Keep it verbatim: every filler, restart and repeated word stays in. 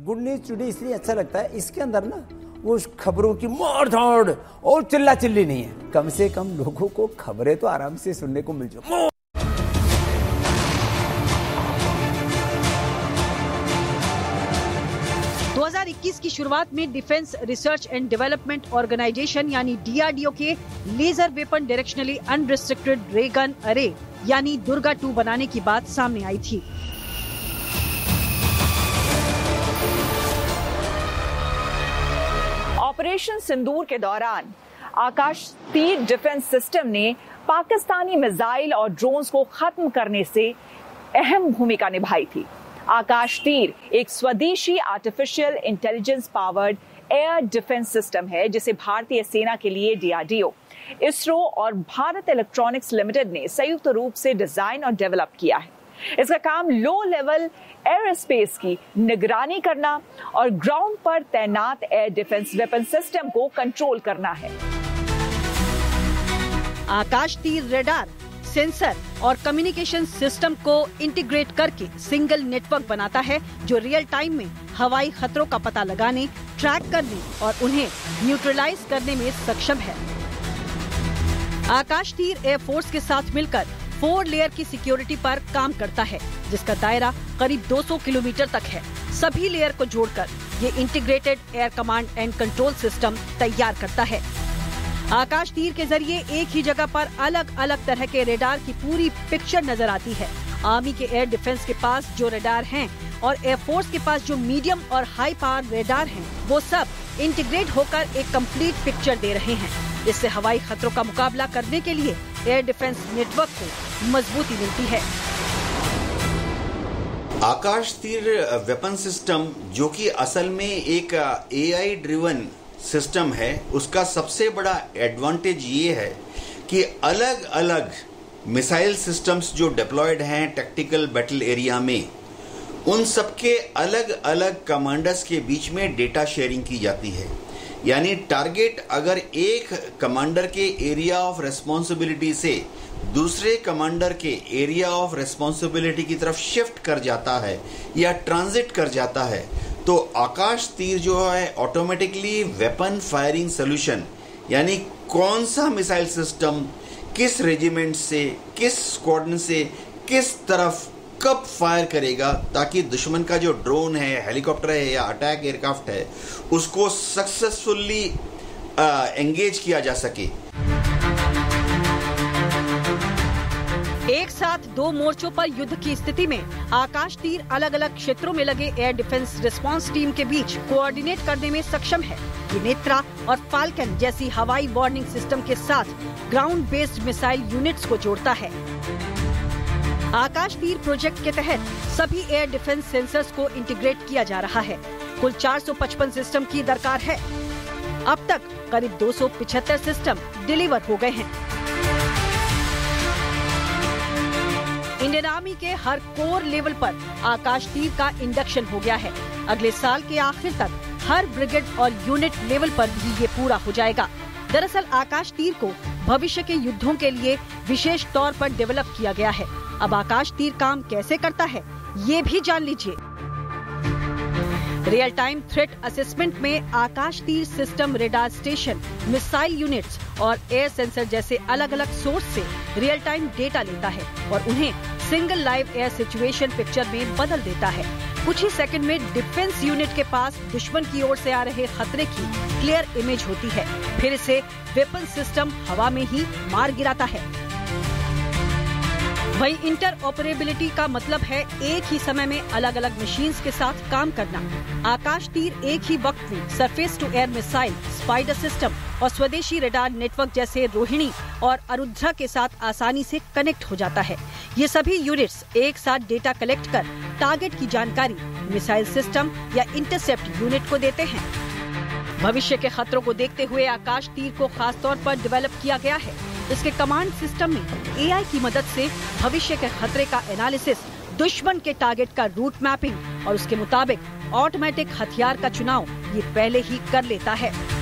Good news today इसलिए अच्छा लगता है, इसके अंदर ना वो खबरों की मार धाड़ और चिल्ला चिल्ली नहीं है। कम से कम लोगों को खबरें तो आराम से सुनने को मिल जाए। दो हज़ार इक्कीस की शुरुआत में defence research and development organisation यानी डी आर डी ओ के लेजर वेपन डायरेक्शनली अनरिस्ट्रिक्टेड रे गन अरे यानी दुर्गा टू बनाने की बात सामने आई थी। ऑपरेशन सिंदूर के दौरान आकाश तीर डिफेंस सिस्टम ने पाकिस्तानी मिसाइल और ड्रोन्स को खत्म करने से अहम भूमिका निभाई थी। आकाश तीर एक स्वदेशी artificial intelligence powered air defence system है जिसे भारतीय सेना के लिए D R D O, ISRO और भारत इलेक्ट्रॉनिक्स लिमिटेड ने संयुक्त रूप से डिजाइन और डेवलप किया है। इसका काम लो लेवल एयर स्पेस की निगरानी करना और ग्राउंड पर तैनात एयर डिफेंस वेपन सिस्टम को कंट्रोल करना है। आकाश तीर रेडार, सेंसर और कम्युनिकेशन सिस्टम को इंटीग्रेट करके सिंगल नेटवर्क बनाता है जो रियल टाइम में हवाई खतरों का पता लगाने, ट्रैक करने और उन्हें न्यूट्रलाइज करने में सक्षम है। आकाश तीर एयरफोर्स के साथ मिलकर फोर लेयर की सिक्योरिटी पर काम करता है जिसका दायरा करीब दो सौ किलोमीटर तक है। सभी लेयर को जोड़कर ये integrated air command and control system तैयार करता है। आकाश तीर के जरिए एक ही जगह पर अलग अलग तरह के रेडार की पूरी पिक्चर नजर आती है। आर्मी के एयर डिफेंस के पास जो रेडार हैं और एयरफोर्स के पास जो मीडियम और हाई पावर रेडार हैं, वो सब इंटीग्रेट होकर एक कंप्लीट पिक्चर दे रहे हैं। इससे हवाई खतरों का मुकाबला करने के लिए एयर डिफेंस नेटवर्क को मजबूती मिलती है। आकाश तीर वेपन सिस्टम जो कि असल में एक ए आई ड्रिवन सिस्टम है, उसका सबसे बड़ा एडवांटेज ये है कि अलग अलग मिसाइल सिस्टम्स जो डिप्लॉयड हैं टैक्टिकल बैटल एरिया में, उन सबके अलग अलग कमांडर्स के बीच में डेटा शेयरिंग की जाती है। यानी टारगेट अगर एक कमांडर के एरिया ऑफ रेस्पॉन्सिबिलिटी से दूसरे कमांडर के एरिया ऑफ रेस्पॉन्सिबिलिटी की तरफ शिफ्ट कर जाता है या ट्रांजिट कर जाता है, तो आकाश तीर जो है ऑटोमेटिकली वेपन फायरिंग सोल्यूशन, यानी कौन सा मिसाइल सिस्टम किस रेजिमेंट से, किस स्क्वाड्रन से किस तरफ कब फायर करेगा, ताकि दुश्मन का जो ड्रोन है, हेलीकॉप्टर है या अटैक एयरक्राफ्ट है, उसको सक्सेसफुली एंगेज किया जा सके। एक साथ दो मोर्चों पर युद्ध की स्थिति में आकाश तीर अलग अलग क्षेत्रों में लगे एयर डिफेंस रिस्पांस टीम के बीच कोऑर्डिनेट करने में सक्षम है। ये नेत्रा और फाल्कन जैसी हवाई वार्निंग सिस्टम के साथ ग्राउंड बेस्ड मिसाइल यूनिट्स को जोड़ता है। आकाश तीर प्रोजेक्ट के तहत सभी एयर डिफेंस सेंसर्स को इंटीग्रेट किया जा रहा है। कुल चार सौ पचपन सिस्टम की दरकार है। अब तक करीब दो सौ पिछहत्तर सिस्टम डिलीवर हो गए हैं। इंडियन आर्मी के हर कोर लेवल पर आकाश तीर का इंडक्शन हो गया है। अगले साल के आखिर तक हर ब्रिगेड और यूनिट लेवल पर भी ये पूरा हो जाएगा। दरअसल आकाश तीर को भविष्य के युद्धों के लिए विशेष तौर पर डेवलप किया गया है। अब आकाश तीर काम कैसे करता है, ये भी जान लीजिए। रियल टाइम थ्रेट असेसमेंट में आकाश तीर system radar station, missile units और एयर सेंसर जैसे अलग अलग सोर्स से रियल टाइम डेटा लेता है और उन्हें single live air situation picture में बदल देता है। कुछ ही सेकंड में डिफेंस यूनिट के पास दुश्मन की ओर से आ रहे खतरे की क्लियर इमेज होती है। फिर इसे वेपन सिस्टम हवा में ही मार गिराता है। वही इंटर ऑपरेबिलिटी का मतलब है एक ही समय में अलग अलग मशीन्स के साथ काम करना। आकाश तीर एक ही वक्त में surface to air missile, spider system और स्वदेशी रेडार नेटवर्क जैसे रोहिणी और अरुद्रा के साथ आसानी से कनेक्ट हो जाता है। ये सभी यूनिट्स एक साथ डेटा कलेक्ट कर टारगेट की जानकारी मिसाइल सिस्टम या इंटरसेप्ट यूनिट को देते हैं। भविष्य के खतरों को देखते हुए आकाश तीर को खास तौर पर डेवलप किया गया है। इसके कमांड सिस्टम में ए आई की मदद से भविष्य के खतरे का एनालिसिस, दुश्मन के टारगेट का रूट मैपिंग और उसके मुताबिक ऑटोमेटिक हथियार का चुनाव ये पहले ही कर लेता है।